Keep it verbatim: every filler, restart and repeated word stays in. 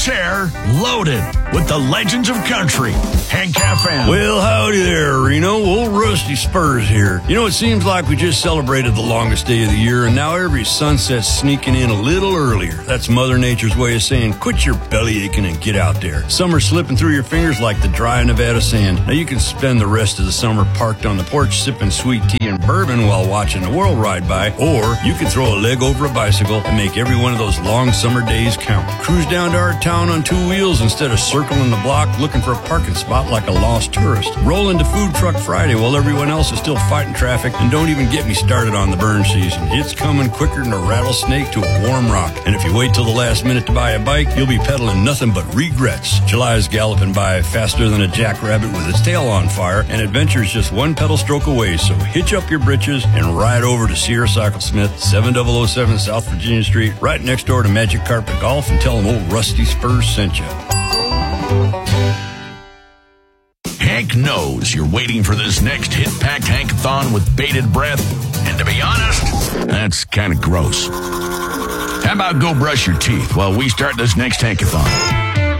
chair loaded with the legends of country. Hank F M. Well, howdy there, Reno. Old Rusty Spurs here. You know, it seems like we just celebrated the longest day of the year, and now every sunset's sneaking in a little earlier. That's Mother Nature's way of saying, quit your belly aching and get out there. Summer's slipping through your fingers like the dry Nevada sand. Now you can spend the rest of the summer parked on the porch sipping sweet tea and bourbon while watching the world ride by, or you can throw a leg over a bicycle and make every one of those long summer days count. Cruise down to our town on two wheels instead of circling the block looking for a parking spot like a lost tourist. Roll into Food Truck Friday while everyone else is still fighting traffic, and don't even get me started on the burn season. It's coming quicker than a rattlesnake to a warm rock, and if you wait till the last minute to buy a bike, you'll be pedaling nothing but regrets. July is galloping by faster than a jackrabbit with its tail on fire, and adventure is just one pedal stroke away, so hitch up your britches and ride over to Sierra Cyclesmith, seven thousand seven South Virginia Street, right next door to Magic Carpet Golf, and tell them old Rusty Spurs sent you. Hank knows you're waiting for this next hit-packed Hankathon with bated breath, and to be honest, that's kind of gross. How about go brush your teeth while we start this next Hankathon?